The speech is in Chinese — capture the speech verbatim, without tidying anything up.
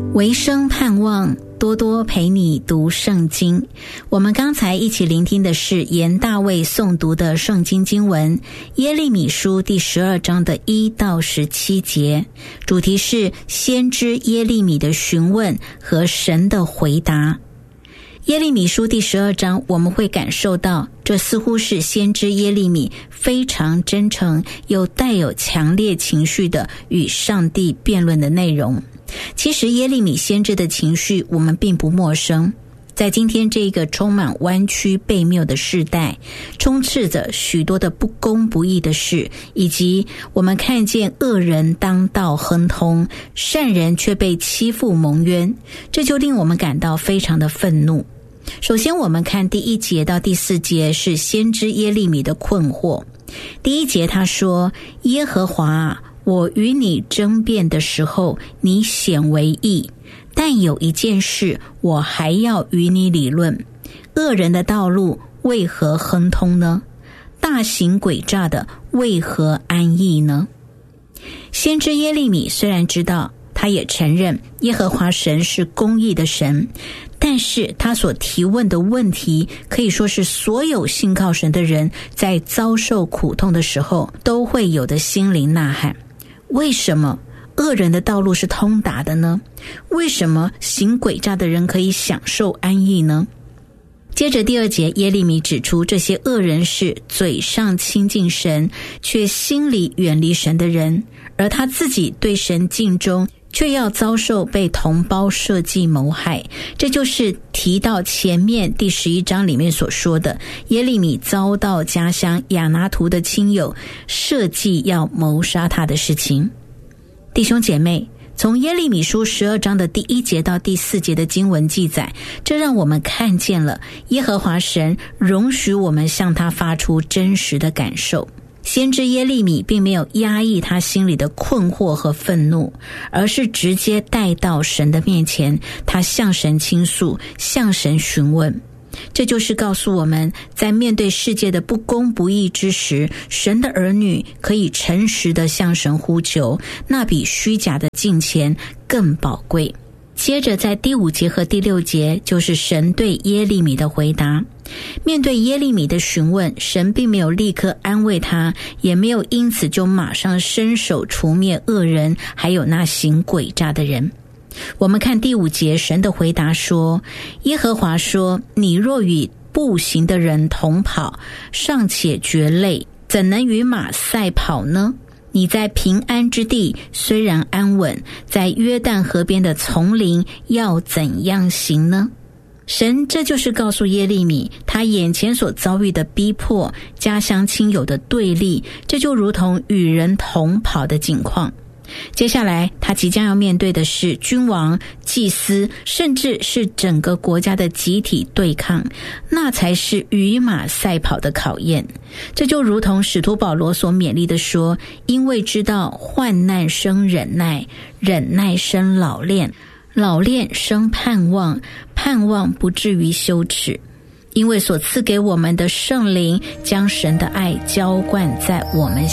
唯生盼望，多多陪你读圣经。我们刚才一起聆听的是严大卫诵读的圣经经文，耶利米书第十二章的一到十七节，主题是先知耶利米的询问和神的回答。耶利米书第十二章，我们会感受到这似乎是先知耶利米非常真诚又带有强烈情绪的与上帝辩论的内容。其实耶利米先知的情绪我们并不陌生，在今天这个充满弯曲悖谬的世代，充斥着许多的不公不义的事，以及我们看见恶人当道亨通，善人却被欺负蒙冤，这就令我们感到非常的愤怒。首先我们看第一节到第四节是先知耶利米的困惑。第一节他说，耶和华啊，我与你争辩的时候，你显为义，但有一件事我还要与你理论，恶人的道路为何亨通呢？大行诡诈的为何安逸呢？先知耶利米虽然知道，他也承认耶和华神是公义的神，但是他所提问的问题可以说是所有信靠神的人在遭受苦痛的时候都会有的心灵呐喊。为什么恶人的道路是通达的呢？为什么行诡诈的人可以享受安逸呢？接着第二节，耶利米指出这些恶人是嘴上亲近神，却心里远离神的人，而他自己对神尽忠，却要遭受被同胞设计谋害。这就是提到前面第十一章里面所说的，耶利米遭到家乡亚拿图的亲友设计要谋杀他的事情。弟兄姐妹，从耶利米书十二章的第一节到第四节的经文记载，这让我们看见了耶和华神容许我们向他发出真实的感受。先知耶利米并没有压抑他心里的困惑和愤怒，而是直接带到神的面前，他向神倾诉，向神询问。这就是告诉我们，在面对世界的不公不义之时，神的儿女可以诚实地向神呼求，那比虚假的金钱更宝贵。接着在第五节和第六节，就是神对耶利米的回答。面对耶利米的询问，神并没有立刻安慰他，也没有因此就马上伸手除灭恶人，还有那行诡诈的人。我们看第五节，神的回答说，耶和华说，你若与步行的人同跑，尚且觉累，怎能与马赛跑呢？你在平安之地虽然安稳，在约旦河边的丛林要怎样行呢？神这就是告诉耶利米，他眼前所遭遇的逼迫，家乡亲友的对立，这就如同与人同跑的景况。接下来他即将要面对的是君王、祭司，甚至是整个国家的集体对抗，那才是与马赛跑的考验。这就如同使徒保罗所勉励的说，因为知道患难生忍耐，忍耐生老练，老练生盼望，盼望不至于羞耻。因为所赐给我们的圣灵将神的爱浇灌在我们